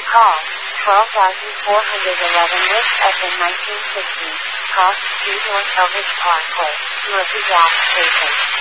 Call 12411 West FM 1960. Cross Street North Elvis Parkway, Murphy Gas Station.